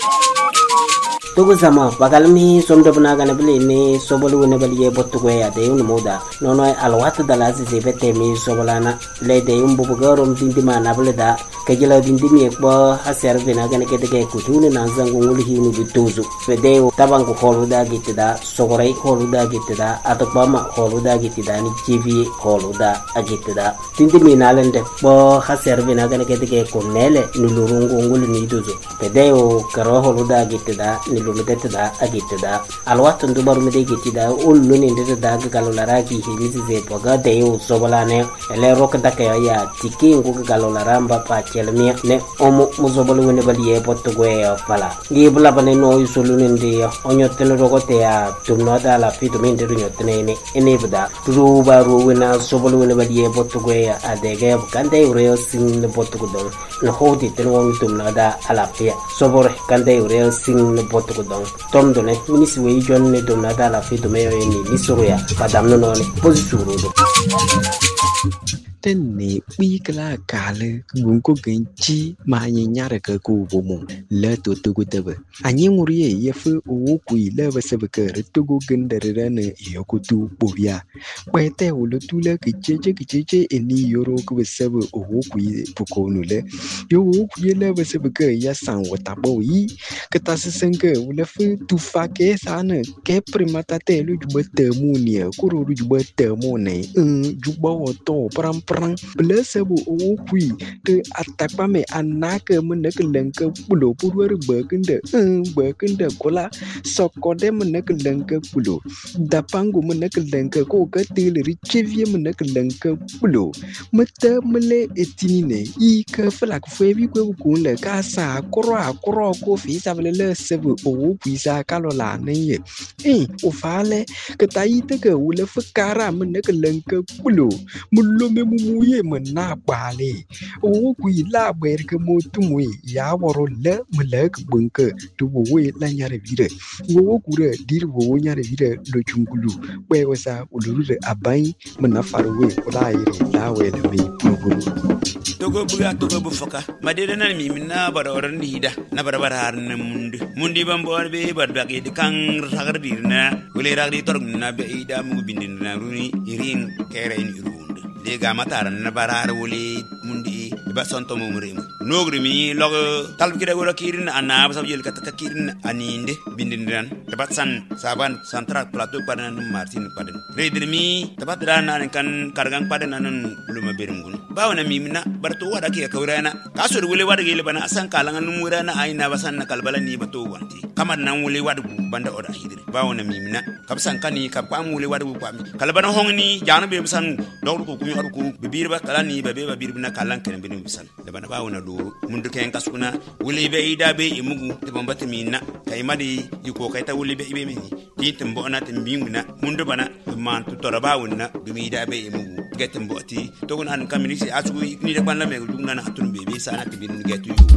Tugu sama bagalmi somdo bunaga na bili ni sobolu ne bali ye botugo ya de un moda nono alwat da lazi zebete mi sobolana le de un bubugarom dindima na bili da kejela dindimi ekbo haser binaga ne kedege kutuni na zangu nguli hinu bituzu fede tabangu holuda gitida sogorai holuda gitida atokbama holuda gitida ni jivi holuda agitida dindimi na lende bo haser binaga ne kedege konele nulurungu nguli ni duzu fede o karo holuda gitida lumedetda agitda alwatun dubar mede gitida ullu ni ndeda galolara ki himizi ze poga de u sobolane ele rok da ya tiki ngu galolara mba pa chelmi ne omu muzobolu ne baliye potgo ya pala ni bula bane no isulu ne ndi onyoten rogote ya tumno da la fitu min de nyotene ne ene bda ruba ruwina sobolu ne baliye potgo ya adege kande ureo sin ne potgo do no hodi ten won tumno da alafia sobor kande ureo sin ne potgo don tom done minisi we jonne do nada la fi do meyo ni nisoya padam no ne posisuru do tenne bikla kale gunko genchi ma nyara ka ku bomo le to tebe anyi nguriye yefu o ku ile basebeke retugo gendere ne yokutu bobia kwete ulo tule kicheche eni yoro ku besebe o ku pukonu le yo ku ile basebeke ya san watabo yi ketasenke ulo fu tu fake sana ke primata te lu jubete munia kuru jubete mone jubo to pram Blessable o qui to attack me anaka munakanka pulo purwer burkinde kola sokode munakanka pulo dapangu munakanka ko katil richevie munakanka pulo mata mele etinine I ka flak fevi ko kunle kasa kro ko fi savele sebe o pisa kalola ne o fale kataite ke wule fakara munakanka pulo mullo me muye mena bale o ku ila ber ke motumwe ya woro le mlek bunke to we la nyare vire wo ku re dir wo nyare vire do chungulu we wasa uluru abai mena farwe ola ire la we le mi puguru togo bu foka madede nan mi minna bara oran dida na bara har na mundi bambor be barba ke kan ragar dirna wele ragdi torna be ida mu bindin na runi irin kere ni runde de ga matar na barar wole mundi ba sonto mo murim nogri mi logo talbi kida wora kirin ana ba sabjel kata kirin aninde bindin dan tabatsan saban central plateau padan martin padan redir mi tabadran nan kan kargang padan nan luma berungun bawna mi mina barto wada ke kawrana kasur wole wada gele bana asan kalangan numurana aina basan na kalbala ni bato wanti kamar nan wole wada banda oda hidir bawna mi mina kapsan kani kapam wole wada pami kalbana hongni janu be basan dawru ko kumi arku bibir ba kalani be babir bina kalan kan bin bisan da bana bawna do mundu ken kasuna wole be ida be imugu de bambata mina kay madi yiko kay ta wole be ibe mi tin mbona timbinguna mundu bana man tu torabawna dumi ida be imugu getem boti to gon an kamini asu ni de ban la me dum na atun be sana tibin getu